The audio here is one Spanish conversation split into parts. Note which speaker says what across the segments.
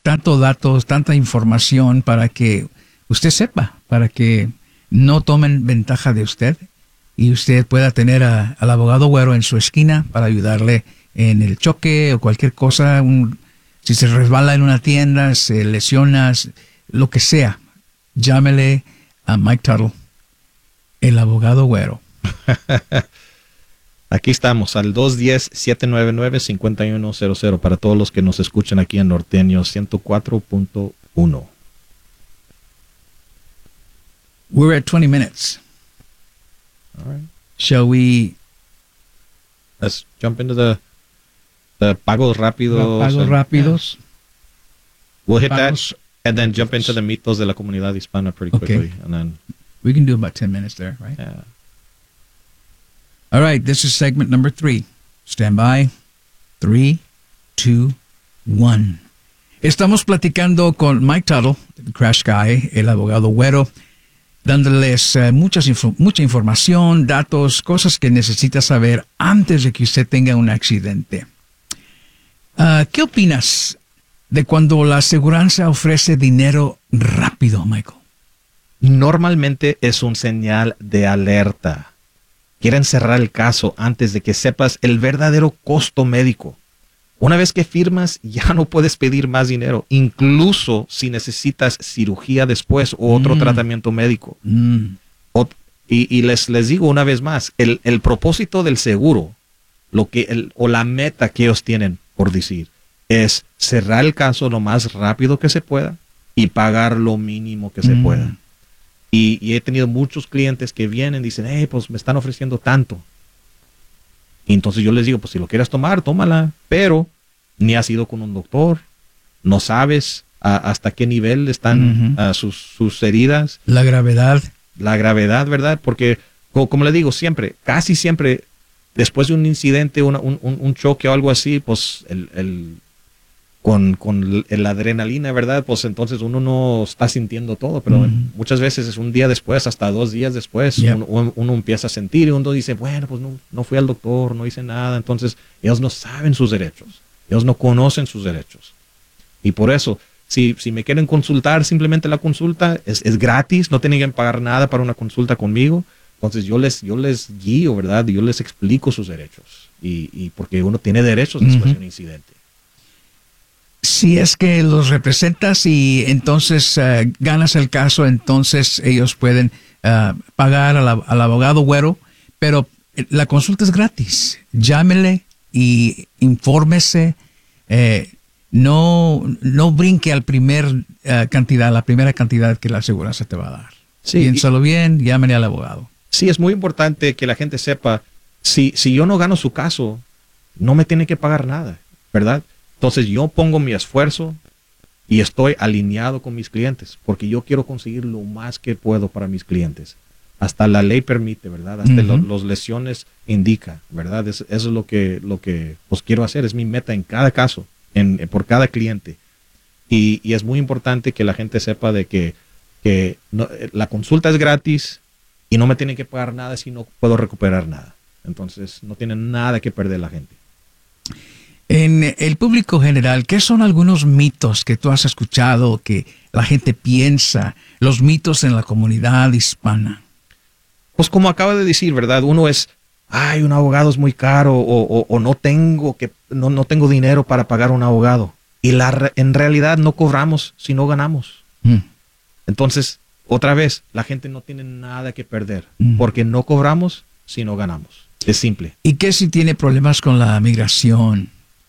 Speaker 1: tantos datos, tanta información para que usted sepa, para que no tomen ventaja de usted y usted pueda tener al abogado Güero en su esquina para ayudarle en el choque o cualquier cosa, si se resbala en una tienda, se lesiona, lo que sea. Llámele a Mike Tuttle, el abogado Güero.
Speaker 2: Aquí estamos, al 210-799-5100 para todos los que nos escuchan aquí en Norteño 104.1.
Speaker 1: We're at 20 minutes.
Speaker 2: All right.
Speaker 1: Shall we?
Speaker 2: Let's jump into the pagos rápidos.
Speaker 1: Pagos rápidos.
Speaker 2: Yeah. We'll hit
Speaker 1: Pagos.
Speaker 2: that and then jump into the mitos de la comunidad hispana pretty quickly.
Speaker 1: Okay.
Speaker 2: And then,
Speaker 1: We can do about 10 minutes there, right?
Speaker 2: yeah.
Speaker 1: All right, this is segment number 3. Stand by. 3, 2, 1. Estamos platicando con Mike Tuttle, el Crash Guy, el abogado Güero, dándoles mucha información, datos, cosas que necesita saber antes de que usted tenga un accidente. ¿Qué opinas de cuando la aseguranza ofrece dinero rápido, Michael?
Speaker 2: Normalmente es un señal de alerta. Quieren cerrar el caso antes de que sepas el verdadero costo médico. Una vez que firmas, ya no puedes pedir más dinero, incluso si necesitas cirugía después o otro tratamiento médico. Y les digo una vez más, el propósito del seguro, o la meta que ellos tienen, por decir, es cerrar el caso lo más rápido que se pueda y pagar lo mínimo que se pueda. Y he tenido muchos clientes que vienen y dicen, pues me están ofreciendo tanto. Y entonces yo les digo, pues si lo quieres tomar, tómala. Pero ni has ido con un doctor, no sabes hasta qué nivel están sus heridas.
Speaker 1: La gravedad. La
Speaker 2: gravedad, ¿verdad? Porque, como le digo, casi siempre, después de un incidente, un choque o algo así, pues con la adrenalina, ¿verdad? Pues entonces uno no está sintiendo todo, pero muchas veces es un día después, hasta 2 días después, uno empieza a sentir y uno dice, bueno, pues no fui al doctor, no hice nada. Entonces ellos no saben sus derechos, ellos no conocen sus derechos. Y por eso, si me quieren consultar, simplemente la consulta es gratis, no tienen que pagar nada para una consulta conmigo. Entonces yo les guío, ¿verdad? Y yo les explico sus derechos. Y porque uno tiene derechos después de un incidente.
Speaker 1: Si es que los representas y entonces ganas el caso, entonces ellos pueden pagar al abogado Güero, pero la consulta es gratis. Llámele y infórmese. No brinque al la primera cantidad que la aseguranza te va a dar.
Speaker 2: Sí,
Speaker 1: piénsalo bien, llámele al abogado.
Speaker 2: Sí, es muy importante que la gente sepa, si yo no gano su caso, no me tiene que pagar nada, ¿verdad? Entonces yo pongo mi esfuerzo y estoy alineado con mis clientes porque yo quiero conseguir lo más que puedo para mis clientes. Hasta la ley permite, ¿verdad? Hasta los lesiones indica, ¿verdad? Eso es lo que pues quiero hacer, es mi meta en cada caso, por cada cliente. Y es muy importante que la gente sepa de que la consulta es gratis y no me tienen que pagar nada si no puedo recuperar nada. Entonces no tienen nada que perder la gente.
Speaker 1: En el público general, ¿qué son algunos mitos que tú has escuchado, que la gente piensa, los mitos en la comunidad hispana?
Speaker 2: Pues como acaba de decir, ¿verdad? Uno es, un abogado es muy caro o no tengo dinero para pagar un abogado. Y en realidad no cobramos si no ganamos. Entonces, otra vez, la gente no tiene nada que perder porque no cobramos si no ganamos. Es simple.
Speaker 1: ¿Y qué si tiene problemas con la migración?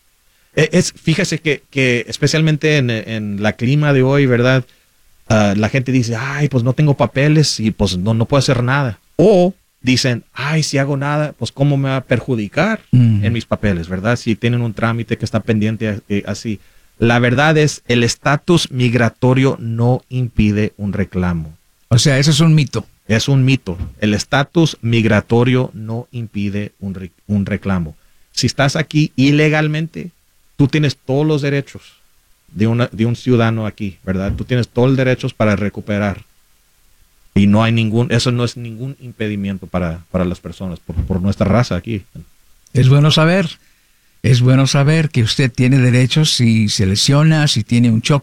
Speaker 2: Fíjese que especialmente en la clima de hoy, ¿verdad? La gente dice, pues no tengo papeles y pues no puedo hacer nada. O dicen, si hago nada, pues cómo me va a perjudicar en mis papeles, ¿verdad? Si tienen un trámite que está pendiente así. La verdad es, el estatus migratorio no impide un reclamo.
Speaker 1: O sea, eso es un mito.
Speaker 2: Es un mito. El estatus migratorio no impide un reclamo. Si estás aquí ilegalmente, tú tienes todos los derechos de un ciudadano aquí, ¿verdad? Tú tienes todos los derechos para recuperar. Y eso no es ningún impedimento para las personas, por nuestra raza aquí.
Speaker 1: Es bueno saber que usted tiene derechos si se lesiona, si tiene un